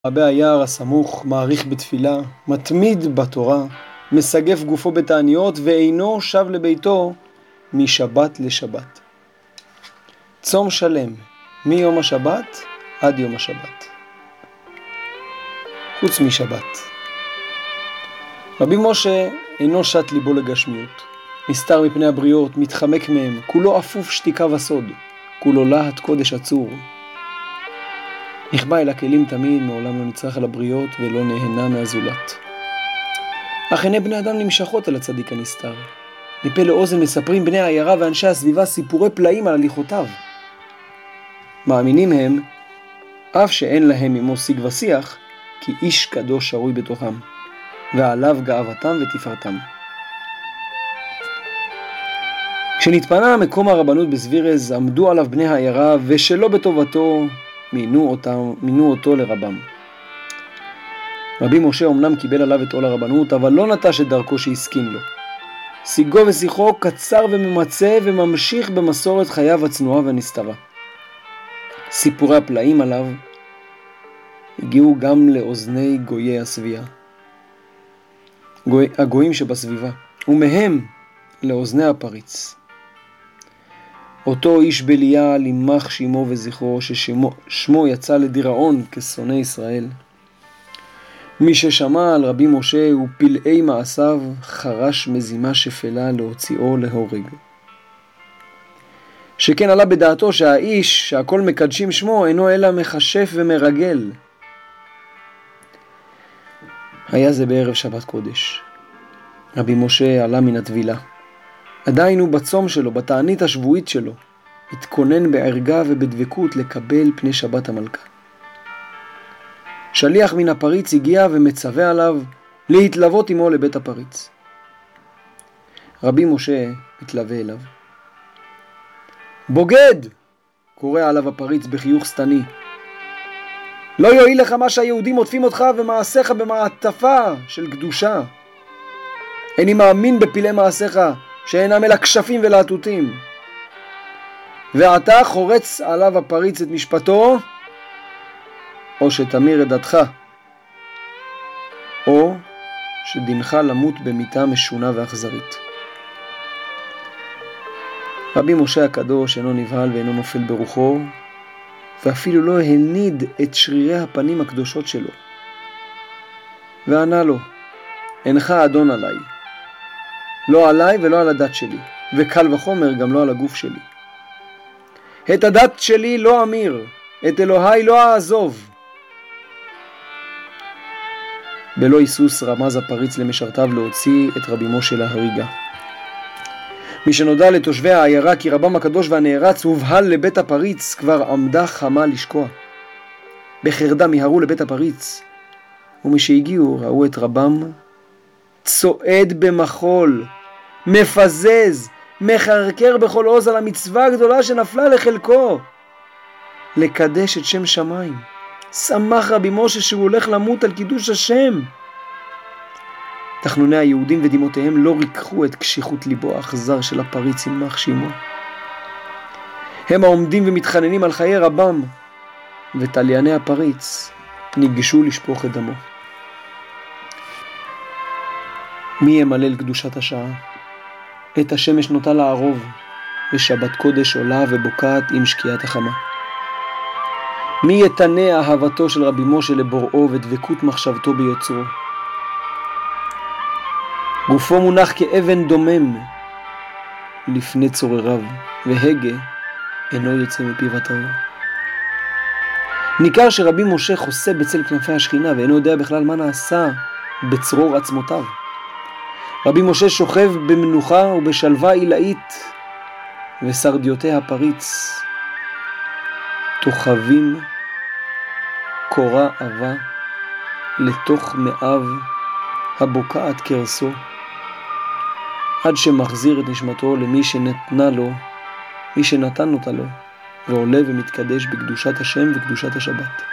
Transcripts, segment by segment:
רבי היער הסמוך, מעריך בתפילה, מתמיד בתורה, מסגף גופו בתעניות ואינו שב לביתו משבת לשבת. צום שלם מיום השבת עד יום השבת. חוץ משבת. רבי משה אינו שט ליבו לגשמיות, נסתר מפני הבריות, מתחמק מהם, כולו אפוף שתיקה וסוד, כולו להט קודש עצור. נכבה אל הכלים תמיד, מעולם לא נצרח על הבריות ולא נהנה מהזולת. אך עיני בני אדם נמשכות על הצדיק הנסתר. מפה לאוזן מספרים בני העיירה ואנשי הסביבה סיפורי פלאים על הליכותיו. מאמינים הם, אף שאין להם עמו שיג ושיח, כי איש קדוש שרוי בתוכם, ועליו גאוותם ותפארתם. כשנתפנה מקום הרבנות בסבירז, עמדו עליו בני העיירה, ושלא בטובתו מינו אותו לרבם. רבי משה אומנם קיבל עליו את עול הרבנות, אבל לא נטש את דרכו שהסכים לו. שיגו ושיחו קצר וממצה, וממשיך במסורת חייו הצנועה והנסתרה. סיפורי הפלאים עליו הגיעו גם לאוזני גויי הסביבה, הגויים שבסביבה, ומהם לאוזני הפריץ. אותו איש בליה לימח שמו וזכרו, ששמו יצא לדיראון כשונא ישראל. מי ששמע על רבי משה ופלאי מעשיו, חרש מזימה שפלה להוציאו להורג. שכן עלה בדעתו שהאיש שהכל מקדשים שמו אינו אלא מחשף ומרגל. היה זה בערב שבת קודש. רבי משה עלה מן הטבילה. עדיין הוא בצום שלו, בתענית השבועית שלו, התכונן בערגה ובדבקות לקבל פני שבת המלכה. שליח מן הפריץ הגיע ומצווה עליו להתלוות עמו לבית הפריץ. רבי משה התלווה אליו. בוגד! קורא עליו הפריץ בחיוך סתני. לא יועיל לך מה שהיהודים עוטפים אותך ומעשיך במעטפה של קדושה. איני מאמין בפלאי מעשיך שאינם אלא כשפים ולהטוטים. ועתה חורץ עליו הפריץ את משפטו, או שתמיר את דתך, או שדינך למות במיתה משונה ואכזרית. רבי משה הקדוש אינו נבהל ואינו נופל ברוחו, ואפילו לא הניד את שרירי הפנים הקדושות שלו. וענה לו, אינך אדון עליי, לא עליי ולא על הדת שלי, וקל וחומר גם לא על הגוף שלי. את הדת שלי לא אמיר, את אלוהי לא אעזוב. בלא היסוס רמז הפריץ למשרתיו להוציא את רבי משה להריגה. מי שנודע לתושבי העיירה כי רבם הקדוש והנערץ הובהל לבית הפריץ, כבר עמדה חמה לשקוע. בחרדה מיהרו לבית הפריץ, ומשהגיעו ראו את רבם צועד במחול, מפזז, מחרקר בכל עוז על המצווה הגדולה שנפלה לחלקו, לקדש את שם שמיים. שמח רבי משה שהוא הולך למות על קידוש השם. תחנוני היהודים ודמעותיהם לא ריככו את קשיחות ליבו האכזר של הפריץ יימח שמו. הם העומדים ומתחננים על חיי רבם, ותלייני הפריץ ניגשו לשפוך את דמו. מי ימלל קדושת השעה? את השמש נוטה לערוב, ושבת קודש עולה ובוקעת עם שקיעת החמה. מי יתנה אהבתו של רבי משה לבוראו ודבקות מחשבתו ביוצרו? גופו מונח כאבן דומם לפני צורריו, והגה אינו יוצא מפיו הטהור. ניכר שרבי משה חוסה בצל כנפי השכינה ואינו יודע בכלל מה נעשה בצרור עצמותיו. רבי משה שוכב במנוחה ובשלווה עילאית, ושרדיותי הפריץ תוחבים קורה אהבה לתוך מאב הבוקעת קרסו, עד שמחזיר את נשמתו למי שנתן אותה לו, ועולה ומתקדש בקדושת השם וקדושת השבת.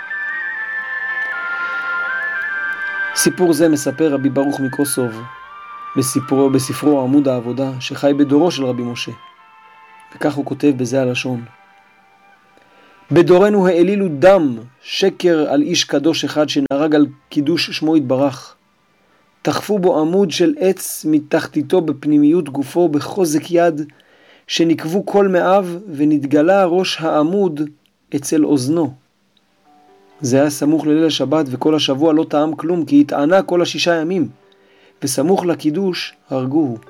סיפור זה מספר רבי ברוך מקוסוב בספרו עמוד העבודה, שחי בדורו של רבי משה, וכך הוא כותב בזה הלשון. בדורנו העלילו דם, שקר על איש קדוש אחד שנהרג על קידוש שמו יתברך. תחפו בו עמוד של עץ מתחתיתו בפנימיות גופו בחוזק יד, שנקבו כל מאיו ונתגלה ראש העמוד אצל אוזנו. זה היה סמוך לליל השבת, וכל השבוע לא טעם כלום, כי התענה כל 6 ימים, וסמוך לקידוש הרגוהו.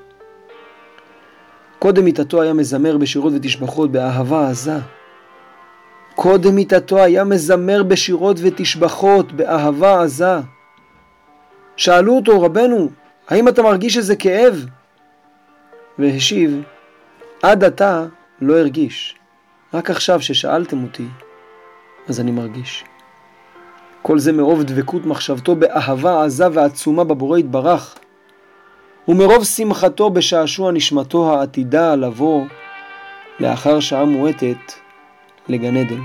קודם מיתתו היה מזמר בשירות ותשבחות באהבה עזה. קודם מיתתו היה מזמר בשירות ותשבחות באהבה עזה. שאלו אותו, רבנו, האם אתה מרגיש איזה כאב? והשיב, עד עתה לא הרגיש. רק עכשיו ששאלתם אותי, אז אני מרגיש. כל זה מרוב דבקות מחשבתו באהבה עזה ועצומה בבורא יתברך, ומרוב שמחתו בשעשוע נשמתו העתידה לבוא לאחר שעה מועטת לגן עדן.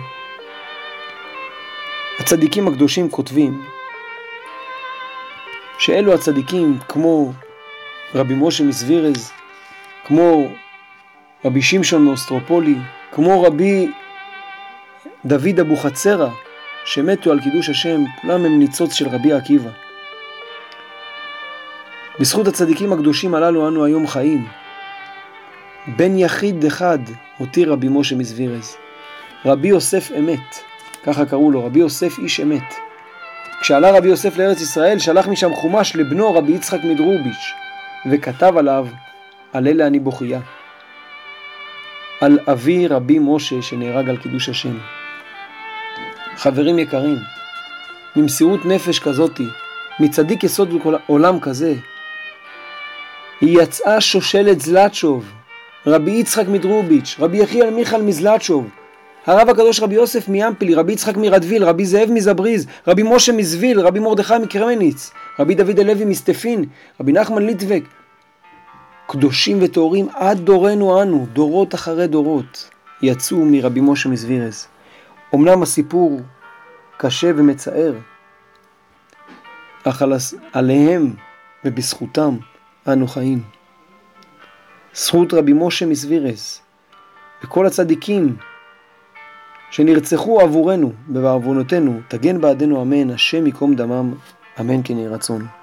הצדיקים הקדושים כותבים שאלו הצדיקים כמו רבי משה מסבירז, כמו רבי שמשון מאוסטרופולי, כמו רבי דוד אבוחצירא, שמתו על קידוש השם, כולם הם ניצוץ של רבי עקיבא. בזכות הצדיקים הקדושים הללו אנו היום חיים. בן יחיד אחד הותיר רבי משה מסבירז, רבי יוסף אמת, ככה קראו לו, רבי יוסף איש אמת. כשעלה רבי יוסף לארץ ישראל, שלח משם חומש לבנו רבי יצחק מדרוביץ', וכתב עליו, על אלה אני בוכייה, על אבי רבי משה שנהרג על קידוש השם. חברים יקרים, ממסירות נפש כזאתי, מצדיק יסוד עולם כזה, היא יצאה שושלת זלצ'וב, רבי יצחק מדרוביץ', רבי יחיאל מיכל מזלצ'וב, הרב הקדוש רבי יוסף מימפלי, רבי יצחק מרדוויל, רבי זאב מזבריז, רבי משה מזוויל, רבי מרדכי מקרמניץ, רבי דוד הלוי מסטפין, רבי נחמן ליטבק, קדושים וטהורים עד דורנו אנו, דורות אחרי דורות, יצאו מרבי משה מסבירז. אמנם הסיפור קשה ומצער, אך עליהם ובזכותם אנו חיים. זכות רבי משה מסבירז וכל הצדיקים שנרצחו עבורנו ובעוונותינו, תגן בעדנו אמן, השם יקום דמם, אמן כן יהי רצון.